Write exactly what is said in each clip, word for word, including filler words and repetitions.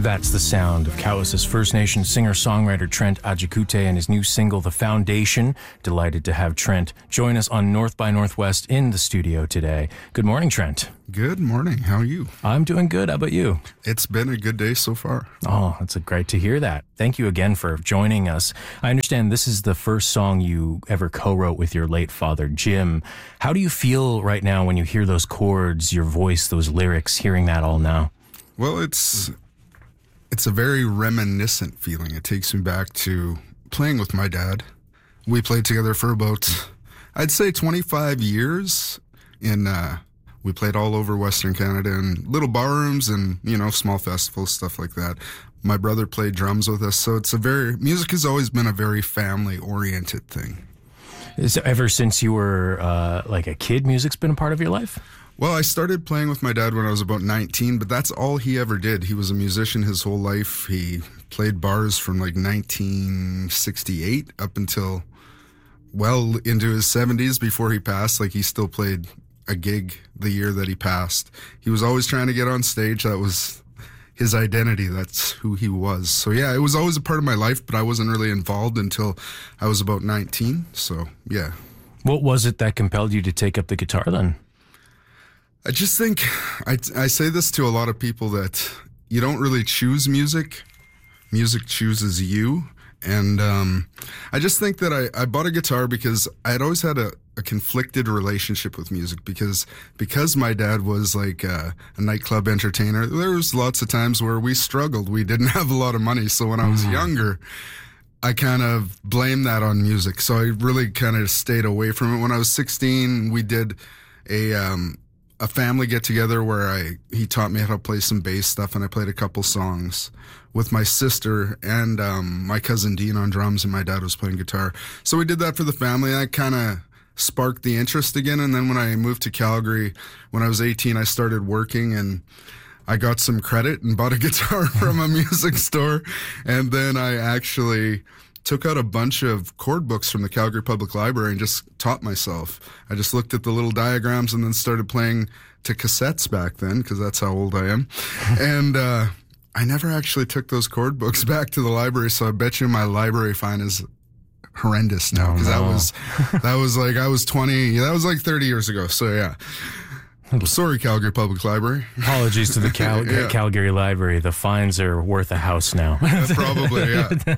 That's the sound of Cowess's First Nation singer-songwriter Trent Ajikute and his new single, The Foundation. Delighted to have Trent join us on North by Northwest in the studio today. Good morning, Trent. Good morning. How are you? I'm doing good. How about you? It's been a good day so far. Oh, that's great to hear that. Thank you again for joining us. I understand this is the first song you ever co-wrote with your late father, Jim. How do you feel right now when you hear those chords, your voice, those lyrics, hearing that all now? Well, it's... It's a very reminiscent feeling. It takes me back to playing with my dad. We played together for about, I'd say, twenty-five years. In uh, we played all over Western Canada in little bar rooms and, you know, small festivals, stuff like that. My brother played drums with us, so it's a very music has always been a very family-oriented thing. Is ever since you were uh, like a kid, music's been a part of your life? Well, I started playing with my dad when I was about nineteen, but that's all he ever did. He was a musician his whole life. He played bars from like nineteen sixty-eight up until well into his seventies before he passed. Like, he still played a gig the year that he passed. He was always trying to get on stage. That was his identity. That's who he was. So yeah, it was always a part of my life, but I wasn't really involved until I was about nineteen. So yeah. What was it that compelled you to take up the guitar then? I just think, I, I say this to a lot of people, that you don't really choose music. Music chooses you. And um, I just think that I, I bought a guitar because I had always had a, a conflicted relationship with music because because my dad was like a, a nightclub entertainer. There was lots of times where we struggled. We didn't have a lot of money. So when I was mm-hmm. younger, I kind of blamed that on music. So I really kind of stayed away from it. When I was sixteen, we did a... Um, a family get together where I he taught me how to play some bass stuff, and I played a couple songs with my sister and um, my cousin Dean on drums, and my dad was playing guitar. So we did that for the family, and I kind of sparked the interest again. And then when I moved to Calgary, when I was eighteen, I started working, and I got some credit and bought a guitar from a music store. And then I actually took out a bunch of chord books from the Calgary Public Library and just taught myself. I just looked at the little diagrams and then started playing to cassettes back then, because that's how old I am. And uh, I never actually took those chord books back to the library, so I bet you my library fine is horrendous now, because oh, no. that was that was like I was twenty. That was like thirty years ago. So yeah. Sorry, Calgary Public Library. Apologies to the Cal- yeah. Calgary Library. The fines are worth a house now. Probably, yeah.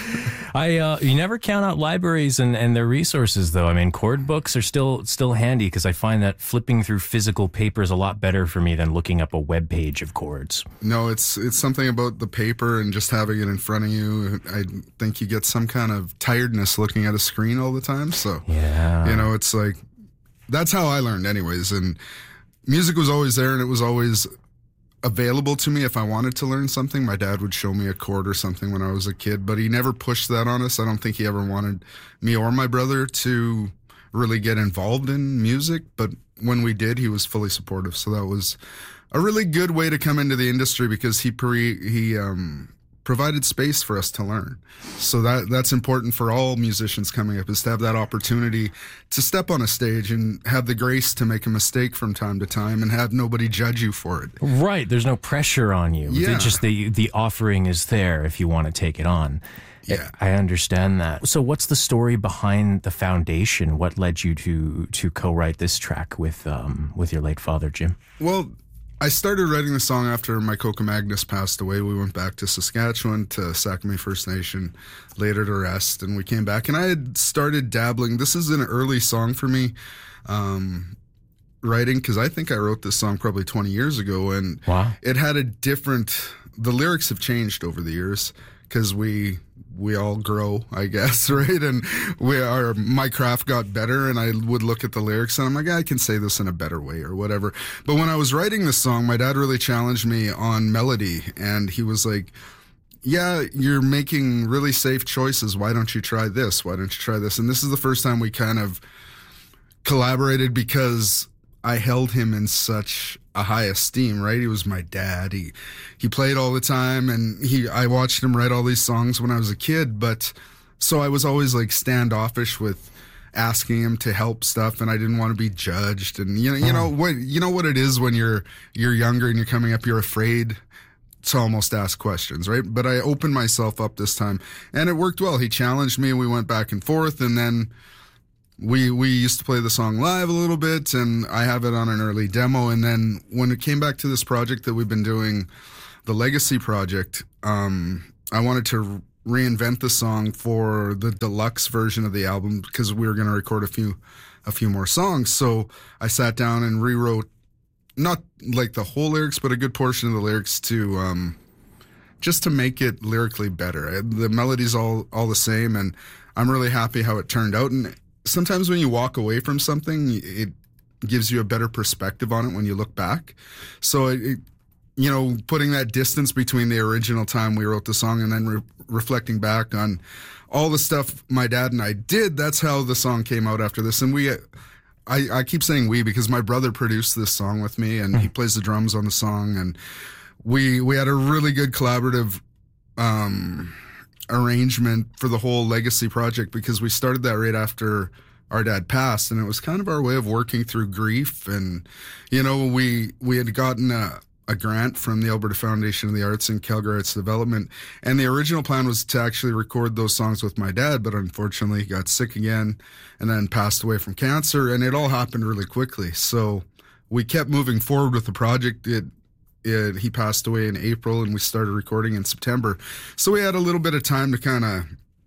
I uh, you never count out libraries and, and their resources, though. I mean, chord books are still still handy, because I find that flipping through physical paper is a lot better for me than looking up a web page of chords. No, it's it's something about the paper and just having it in front of you. I think you get some kind of tiredness looking at a screen all the time. So yeah, you know, it's like that's how I learned, anyways. And music was always there, and it was always available to me if I wanted to learn something. My dad would show me a chord or something when I was a kid, but he never pushed that on us. I don't think he ever wanted me or my brother to really get involved in music, but when we did, he was fully supportive. So that was a really good way to come into the industry, because he pre he um provided space for us to learn. So that that's important for all musicians coming up, is to have that opportunity to step on a stage and have the grace to make a mistake from time to time and have nobody judge you for it. Right. There's no pressure on you. Yeah. It's just the, the offering is there if you want to take it on. Yeah. I understand that. So what's the story behind The Foundation? What led you to to co-write this track with um, with your late father, Jim? Well, I started writing the song after my Coca Magnus passed away. We went back to Saskatchewan, to Sakamay First Nation, later to rest, and we came back. And I had started dabbling. This is an early song for me, um, writing, because I think I wrote this song probably twenty years ago. And wow. It had a different... The lyrics have changed over the years, because we... we all grow, I guess, right? And we are, my craft got better, and I would look at the lyrics and I'm like, I can say this in a better way or whatever. But when I was writing this song, my dad really challenged me on melody, and he was like, yeah, you're making really safe choices. Why don't you try this? Why don't you try this? And this is the first time we kind of collaborated, because I held him in such a high esteem, right? He was my dad. He he played all the time, and he I watched him write all these songs when I was a kid, but so I was always like standoffish with asking him to help stuff, and I didn't want to be judged. And you know, you know what you know what it is when you're you're younger and you're coming up, you're afraid to almost ask questions, right? But I opened myself up this time, and it worked well. He challenged me, we went back and forth, and then we we used to play the song live a little bit, and I have it on an early demo. And then when it came back to this project that we've been doing, the Legacy project, um, I wanted to reinvent the song for the deluxe version of the album because we were going to record a few a few more songs. So I sat down and rewrote not like the whole lyrics, but a good portion of the lyrics to um, just to make it lyrically better. The melody's all all the same, and I'm really happy how it turned out. And sometimes when you walk away from something, it gives you a better perspective on it when you look back. So it, it you know, putting that distance between the original time we wrote the song and then re- reflecting back on all the stuff my dad and I did, that's how the song came out after this. And we, I, I keep saying we because my brother produced this song with me, and he plays the drums on the song. And we we had a really good collaborative um, arrangement for the whole Legacy project because we started that right after our dad passed, and it was kind of our way of working through grief. And, you know, we we had gotten a a grant from the Alberta Foundation of the Arts and Calgary Arts Development. And the original plan was to actually record those songs with my dad, but unfortunately he got sick again and then passed away from cancer, and it all happened really quickly. So we kept moving forward with the project. It, it he passed away in April, and we started recording in September. So we had a little bit of time to kind of,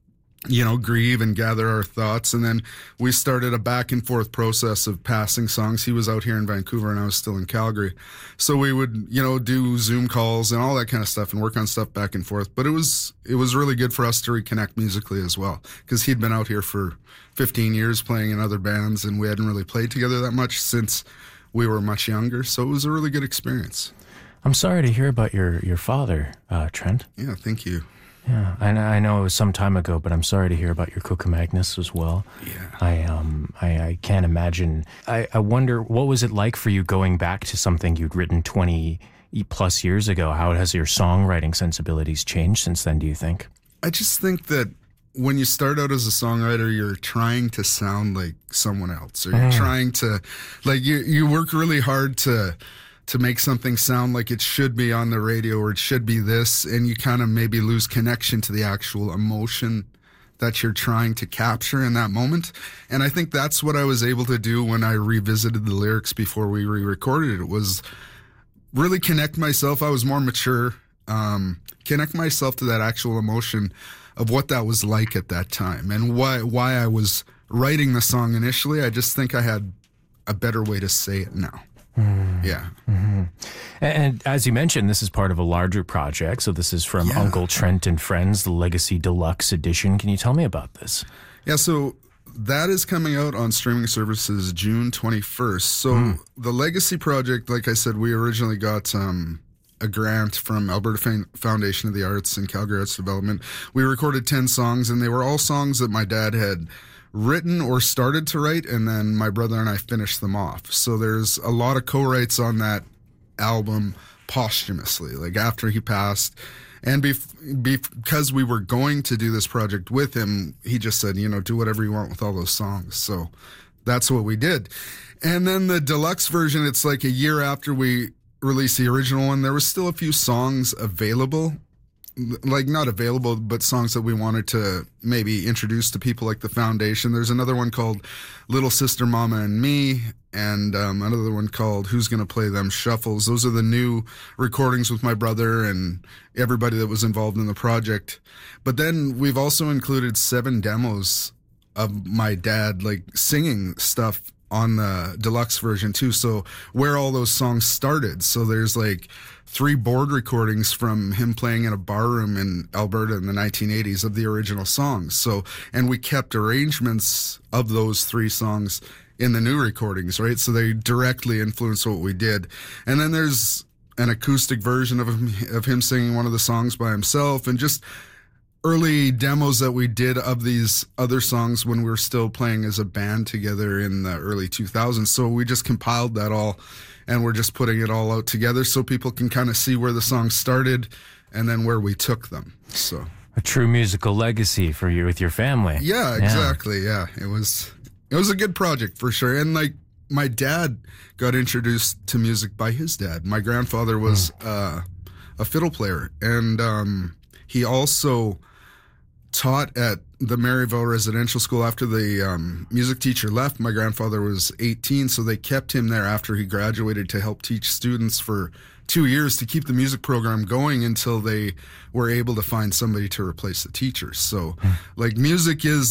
you know, grieve and gather our thoughts. And then we started a back and forth process of passing songs. He was out here in Vancouver and I was still in Calgary. So we would, you know, do Zoom calls and all that kind of stuff and work on stuff back and forth. But it was, it was really good for us to reconnect musically as well, because he'd been out here for fifteen years playing in other bands, and we hadn't really played together that much since we were much younger. So it was a really good experience. I'm sorry to hear about your, your father, uh, Trent. Yeah, thank you. Yeah, I, I know it was some time ago, but I'm sorry to hear about your Cuca Magnus as well. Yeah. I um I, I can't imagine. I, I wonder, what was it like for you going back to something you'd written twenty plus years ago? How has your songwriting sensibilities changed since then, do you think? I just think that when you start out as a songwriter, you're trying to sound like someone else, or you're mm. trying to, like, you you work really hard to to make something sound like it should be on the radio, or it should be this, and you kind of maybe lose connection to the actual emotion that you're trying to capture in that moment. And I think that's what I was able to do when I revisited the lyrics before we re-recorded it. It was really connect myself. I was more mature, um, connect myself to that actual emotion of what that was like at that time, and why why I was writing the song initially. I just think I had a better way to say it now. Mm. Yeah. Mm-hmm. And as you mentioned, this is part of a larger project. So this is from yeah. Uncle Trent and Friends, the Legacy Deluxe Edition. Can you tell me about this? Yeah, so that is coming out on streaming services June twenty-first. So mm. the Legacy project, like I said, we originally got um, a grant from Alberta Foundation of the Arts and Calgary Arts Development. We recorded ten songs, and they were all songs that my dad had written or started to write, and then my brother and I finished them off. So there's a lot of co-writes on that album posthumously, like after he passed. And bef- because we were going to do this project with him, he just said, you know, do whatever you want with all those songs. So that's what we did. And then the deluxe version, it's like a year after we released the original one, there was still a few songs available. Like, not available, but songs that we wanted to maybe introduce to people, like the Foundation. There's another one called Little Sister, Mama and Me, and um, another one called Who's Gonna Play Them Shuffles. Those are the new recordings with my brother and everybody that was involved in the project. But then we've also included seven demos of my dad, like, singing stuff on the deluxe version too. So where all those songs started. So there's like three board recordings from him playing in a bar room in Alberta in the nineteen eighties of the original songs. So, and we kept arrangements of those three songs in the new recordings, right? So they directly influence what we did. And then there's an acoustic version of him, of him singing one of the songs by himself, and just early demos that we did of these other songs when we were still playing as a band together in the early two thousands. So we just compiled that all, and we're just putting it all out together so people can kind of see where the songs started and then where we took them. So a true musical legacy for you with your family. Yeah, exactly. Yeah, yeah. It was it was a good project for sure. And like, my dad got introduced to music by his dad. My grandfather was mm. uh, a fiddle player. And um, he also taught at the Maryville Residential School after the um, music teacher left. My grandfather was eighteen, so they kept him there after he graduated to help teach students for two years to keep the music program going until they were able to find somebody to replace the teachers. So, like, music is